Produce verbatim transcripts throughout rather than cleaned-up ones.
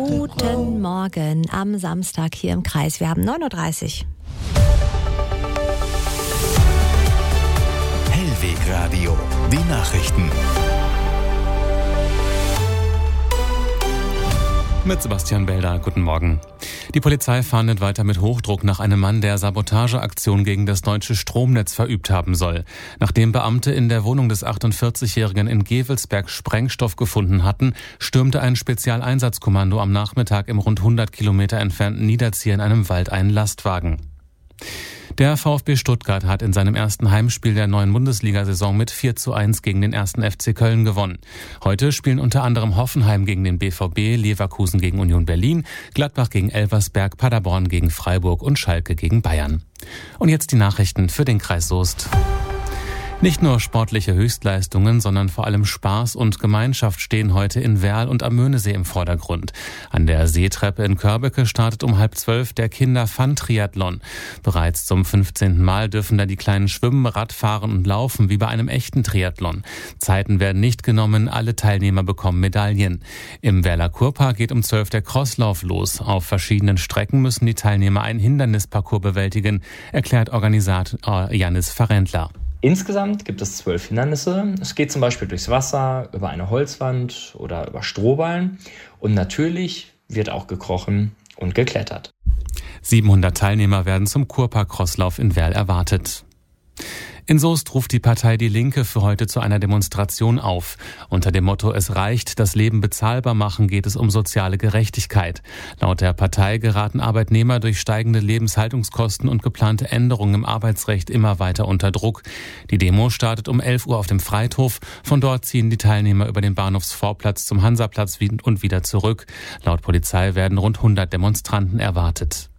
Guten Morgen am Samstag hier im Kreis. Wir haben neun Uhr dreißig. Hellwegradio, die Nachrichten. Mit Sebastian Belder, guten Morgen. Die Polizei fahndet weiter mit Hochdruck nach einem Mann, der Sabotageaktion gegen das deutsche Stromnetz verübt haben soll. Nachdem Beamte in der Wohnung des achtundvierzigjährigen in Gevelsberg Sprengstoff gefunden hatten, stürmte ein Spezialeinsatzkommando am Nachmittag im rund hundert Kilometer entfernten Niederzier in einem Wald einen Lastwagen. Der VfB Stuttgart hat in seinem ersten Heimspiel der neuen Bundesliga-Saison mit vier zu eins gegen den ersten F C Köln gewonnen. Heute spielen unter anderem Hoffenheim gegen den B V B, Leverkusen gegen Union Berlin, Gladbach gegen Elversberg, Paderborn gegen Freiburg und Schalke gegen Bayern. Und jetzt die Nachrichten für den Kreis Soest. Nicht nur sportliche Höchstleistungen, sondern vor allem Spaß und Gemeinschaft stehen heute in Werl und am Möhnesee im Vordergrund. An der Seetreppe in Körbecke startet um halb zwölf der Kinder-Fun-Triathlon. Bereits zum fünfzehnten Mal dürfen da die Kleinen schwimmen, Radfahren und laufen, wie bei einem echten Triathlon. Zeiten werden nicht genommen, alle Teilnehmer bekommen Medaillen. Im Werler Kurpark geht um zwölf der Crosslauf los. Auf verschiedenen Strecken müssen die Teilnehmer einen Hindernisparcours bewältigen, erklärt Organisator Janis Farentler. Insgesamt gibt es zwölf Hindernisse. Es geht zum Beispiel durchs Wasser, über eine Holzwand oder über Strohballen. Und natürlich wird auch gekrochen und geklettert. siebenhundert Teilnehmer werden zum Kurpark-Crosslauf in Werl erwartet. In Soest ruft die Partei Die Linke für heute zu einer Demonstration auf. Unter dem Motto "Es reicht, das Leben bezahlbar machen" geht es um soziale Gerechtigkeit. Laut der Partei geraten Arbeitnehmer durch steigende Lebenshaltungskosten und geplante Änderungen im Arbeitsrecht immer weiter unter Druck. Die Demo startet um elf Uhr auf dem Freithof. Von dort ziehen die Teilnehmer über den Bahnhofsvorplatz zum Hansaplatz und wieder zurück. Laut Polizei werden rund hundert Demonstranten erwartet.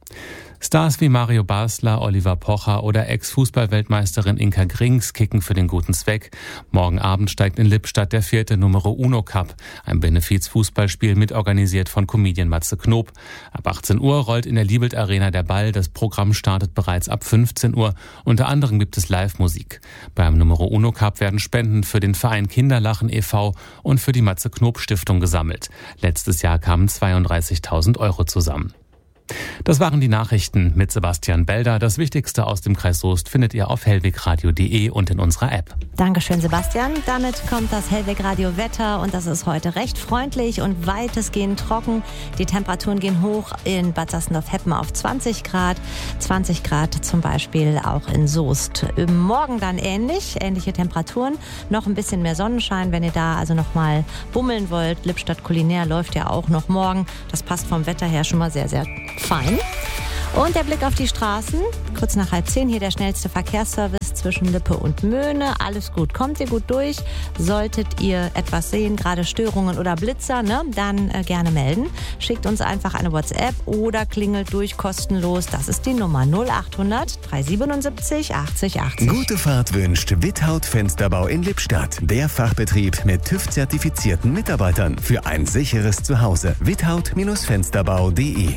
Stars wie Mario Basler, Oliver Pocher oder Ex-Fußball-Weltmeisterin Inka Grings kicken für den guten Zweck. Morgen Abend steigt in Lippstadt der vierte Numero Uno Cup, ein Benefiz-Fußballspiel mitorganisiert von Comedian Matze Knob. Ab achtzehn Uhr rollt in der Liebelt Arena der Ball. Das Programm startet bereits ab fünfzehn Uhr. Unter anderem gibt es Live-Musik. Beim Numero Uno Cup werden Spenden für den Verein Kinderlachen e V und für die Matze Knob Stiftung gesammelt. Letztes Jahr kamen zweiunddreißigtausend Euro zusammen. Das waren die Nachrichten mit Sebastian Belder. Das Wichtigste aus dem Kreis Soest findet ihr auf hellwegradio punkt de und in unserer App. Dankeschön, Sebastian. Damit kommt das Hellwegradio Wetter und das ist heute recht freundlich und weitestgehend trocken. Die Temperaturen gehen hoch in Bad Sassendorf-Heppen auf zwanzig Grad, zwanzig Grad zum Beispiel auch in Soest. Morgen dann ähnlich, ähnliche Temperaturen, noch ein bisschen mehr Sonnenschein, wenn ihr da also noch mal bummeln wollt. Lippstadt Kulinär läuft ja auch noch morgen. Das passt vom Wetter her schon mal sehr, sehr fein. Und der Blick auf die Straßen. Kurz nach halb zehn hier der schnellste Verkehrsservice zwischen Lippe und Möhne. Alles gut. Kommt ihr gut durch? Solltet ihr etwas sehen, gerade Störungen oder Blitzer, ne, dann äh, gerne melden. Schickt uns einfach eine WhatsApp oder klingelt durch kostenlos. Das ist die Nummer null achthundert dreihundertsiebenundsiebzig achtzig achtzig. Gute Fahrt wünscht Without Fensterbau in Lippstadt. Der Fachbetrieb mit TÜV-zertifizierten Mitarbeitern für ein sicheres Zuhause. without Fensterbau punkt de.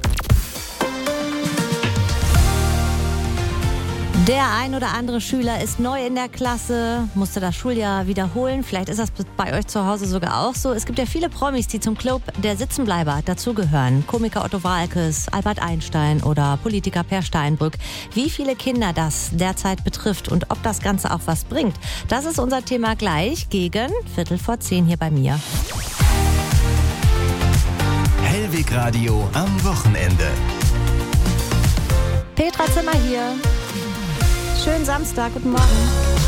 Der ein oder andere Schüler ist neu in der Klasse, musste das Schuljahr wiederholen. Vielleicht ist das bei euch zu Hause sogar auch so. Es gibt ja viele Promis, die zum Club der Sitzenbleiber dazugehören. Komiker Otto Waalkes, Albert Einstein oder Politiker Per Steinbrück. Wie viele Kinder das derzeit betrifft und ob das Ganze auch was bringt, das ist unser Thema gleich gegen Viertel vor zehn hier bei mir. Hellwegradio am Wochenende. Petra Zimmer hier. Schönen Samstag, guten Morgen.